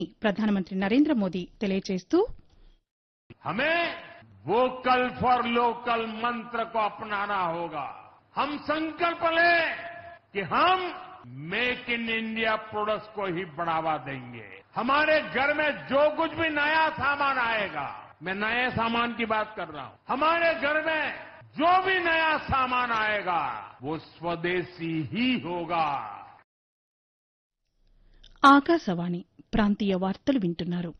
ప్రధానమంత్రి నరేంద్ర మోదీ తెలియజేస్తూ हमें वोकल फॉर लोकल मंत्र को अपनाना होगा। हम संकल्प लें कि हम मेक इन इंडिया प्रोडक्ट्स को ही बढ़ावा देंगे। हमारे घर में जो कुछ भी नया सामान आएगा, मैं नए सामान की बात कर रहा हूं, हमारे घर में जो भी नया सामान आएगा वो स्वदेशी ही होगा। ఆకాశవాణి ప్రాంతీయ వార్తలు వింటున్నారు.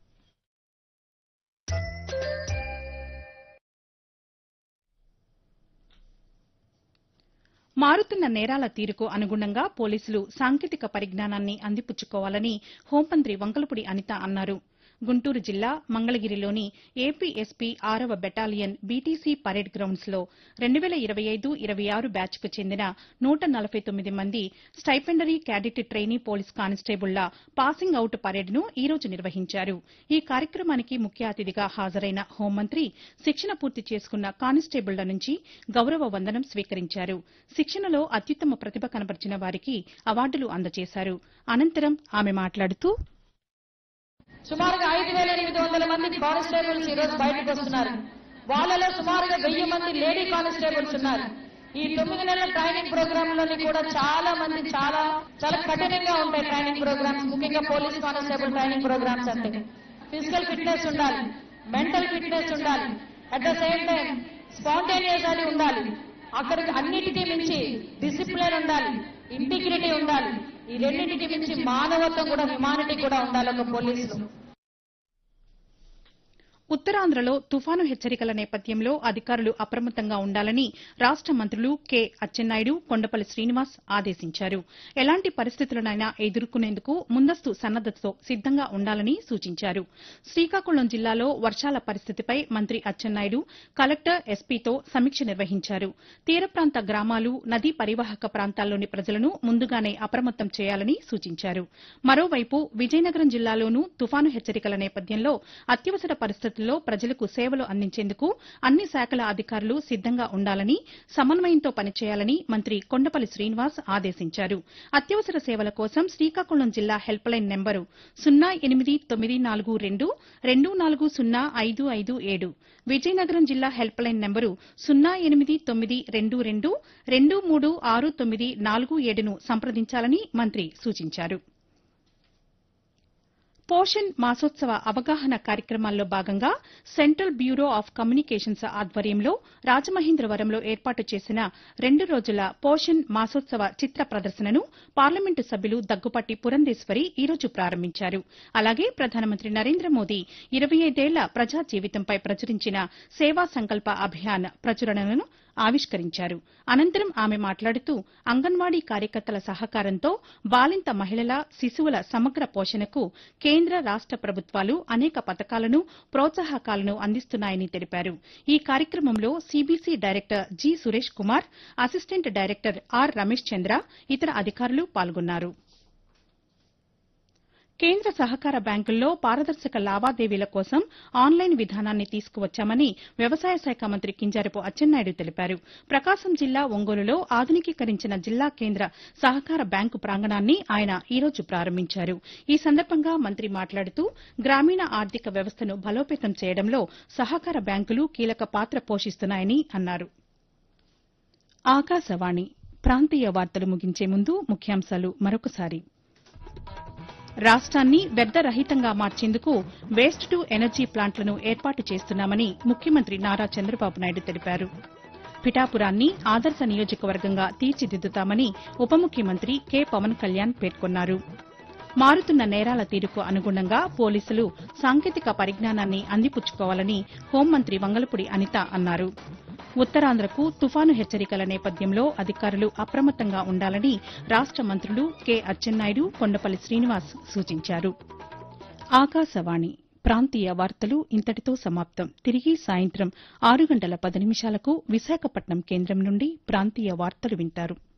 మారుతున్న నేరాల తీరుకు అనుగుణంగా పోలీసులు సాంకేతిక పరిజ్ఞానాన్ని అందిపుచ్చుకోవాలని హోంమంత్రి వంగలపూడి అనిత అన్నారు. గుంటూరు జిల్లా మంగళగిరిలోని ఏపీ ఎస్పీ 6వ బెటాలియన్ బీటీసీ పరేడ్ గ్రౌండ్స్లో 2025-26 బ్యాచ్కు చెందిన 149 మంది stipendiary cadet trainee police కానిస్టేబుళ్ల passing out పరేడ్ను ఈ రోజు నిర్వహించారు. ఈ కార్యక్రమానికి ముఖ్య అతిథిగా హాజరైన హోంమంత్రి శిక్షణ పూర్తి చేసుకున్న కానిస్టేబుళ్ల నుంచి గౌరవ వందనం స్వీకరించారు. శిక్షణలో అత్యుత్తమ ప్రతిభ కనబర్చిన వారికి అవార్డులు అందజేశారు. అనంతరం ఆమె మాట్లాడుతూ సుమారుగా 5,800 మంది కానిస్టేబుల్స్ ఈ రోజు బయటకు వస్తున్నారు. వాళ్ళలో సుమారుగా 1000 మంది లేడీ కానిస్టేబుల్స్ ఉన్నారు. ఈ 9 నెలల ట్రైనింగ్ ప్రోగ్రామ్ లోని కూడా చాలా మంది చాలా కఠినంగా ఉంటాయి ట్రైనింగ్ ప్రోగ్రామ్స్, ముఖ్యంగా పోలీస్ కానిస్టేబుల్ ట్రైనింగ్ ప్రోగ్రామ్స్ అంటే ఫిజికల్ ఫిట్నెస్ ఉండాలి, మెంటల్ ఫిట్నెస్ ఉండాలి, at the same time spontaneous అని ఉండాలి. అక్కడికి అన్నిటికీ మించి డిసిప్లిన్ ఉండాలి, ఇంటిగ్రిటీ ఉండాలి. ఈ రెండింటికి మించి మానవత్వం కూడా, హ్యుమానిటీ కూడా ఉండాలి ఒక పోలీసులు. ఉత్తరాంధ్రలో తుఫాను హెచ్చరికల నేపథ్యంలో అధికారులు అప్రమత్తంగా ఉండాలని రాష్ట మంత్రులు కె అచ్చెన్నాయుడు, కొండపల్లి శ్రీనివాస్ ఆదేశించారు. ఎలాంటి పరిస్థితులనైనా ఎదుర్కొనేందుకు ముందస్తు సన్నద్దతతో సిద్దంగా ఉండాలని సూచించారు. శ్రీకాకుళం జిల్లాలో వర్షాల పరిస్థితిపై మంత్రి అచ్చెన్నాయుడు కలెక్టర్, ఎస్పీతో సమీక్ష నిర్వహించారు. తీర ప్రాంత గ్రామాలు, నదీ పరివాహక ప్రాంతాల్లోని ప్రజలను ముందుగానే అప్రమత్తం చేయాలని సూచించారు. మరోవైపు విజయనగరం జిల్లాలోనూ తుఫాను హెచ్చరికల నేపథ్యంలో అత్యవసర పరిస్థితుల్లో ప్రజలకు సేవలు అందించేందుకు అన్ని శాఖల అధికారులు సిద్దంగా ఉండాలని, సమన్వయంతో పనిచేయాలని మంత్రి కొండపల్లి శ్రీనివాస్ ఆదేశించారు. అత్యవసర సేవల కోసం శ్రీకాకుళం జిల్లా హెల్ప్ లైన్ నెంబరు 089422405557, విజయనగరం జిల్లా హెల్ప్ లైన్ నెంబరు 0892223647ను సంప్రదించాలని మంత్రి సూచించారు. పోషణ్ మాసోత్సవ అవగాహన కార్యక్రమాల్లో భాగంగా సెంట్రల్ బ్యూరో ఆఫ్ కమ్యూనికేషన్స్ ఆధ్వర్యంలో రాజమహేంద్రవరంలో ఏర్పాటు చేసిన 2 రోజుల పోషణ్ మాసోత్సవ చిత్ర ప్రదర్శనను పార్లమెంటు సభ్యులు దగ్గుపాటి పురంధేశ్వరి ఈ రోజు ప్రారంభించారు. అలాగే ప్రధానమంత్రి నరేంద్ర మోదీ 25 ఏళ్ల ప్రజా జీవితంపై ప్రచురించిన సేవా సంకల్ప అభియాన్ ప్రచురణను ఆవిష్కరించారు. అనంతరం ఆమె మాట్లాడుతూ అంగన్వాడీ కార్యకర్తల సహకారంతో బాలింత మహిళల, శిశువుల సమగ్ర పోషణకు కేంద్ర, రాష్ట ప్రభుత్వాలు అనేక పథకాలను, ప్రోత్సాహకాలను అందిస్తున్నాయని తెలిపారు. ఈ కార్యక్రమంలో CBC director G Suresh Kumar, assistant director are Ramesh చంద్ర, ఇతర అధికారులు పాల్గొన్నారు. కేంద్ర సహకార బ్యాంకుల్లో పారదర్శక లావాదేవీల కోసం ఆన్లైన్ విధానాన్ని తీసుకువచ్చామని వ్యవసాయ శాఖ మంత్రి కింజరాపు అచ్చెన్నాయుడు తెలిపారు. ప్రకాశం జిల్లా ఒంగోలులో ఆధునికీకరించిన జిల్లా కేంద్ర సహకార బ్యాంకు ప్రాంగణాన్ని ఆయన ఈ రోజు ప్రారంభించారు. ఈ సందర్భంగా మంత్రి మాట్లాడుతూ గ్రామీణ ఆర్థిక వ్యవస్థను బలోపేతం చేయడంలో సహకార బ్యాంకులు కీలక పాత్ర పోషిస్తున్నాయని అన్నారు. ఆకాశవాణి ప్రాంతీయ వార్తలు ముగించే ముందు ముఖ్యాంశాలు మరొకసారి. రాష్ట్రాన్ని వ్యర్థరహితంగా మార్చేందుకు వేస్ట్ టు ఎనర్జీ ప్లాంట్లను ఏర్పాటు చేస్తున్నామని ముఖ్యమంత్రి నారా చంద్రబాబు నాయుడు తెలిపారు. పిఠాపురాన్ని ఆదర్శ నియోజకవర్గంగా తీర్చిదిద్దుతామని ఉప ముఖ్యమంత్రి కె పవన్ కళ్యాణ్ పేర్కొన్నారు. మారుతున్న నేరాల తీరుకు అనుగుణంగా పోలీసులు సాంకేతిక పరిజ్ఞానాన్ని అందిపుచ్చుకోవాలని హోంమంత్రి వంగలపూడి అనిత అన్నారు. ఉత్తరాంధ్రకు తుఫాను హెచ్చరికల నేపథ్యంలో అధికారులు అప్రమత్తంగా ఉండాలని రాష్ట మంత్రులు కె అచ్చెన్నాయుడు, కొండపల్లి శ్రీనివాస్ సూచించారు. ఆకాశవాణి ప్రాంతీయ వార్తలు ఇంతటితో సమాప్తం. తిరిగి సాయంత్రం 6:10 విశాఖపట్నం కేంద్రం నుండి ప్రాంతీయ వార్తలు వింటారు.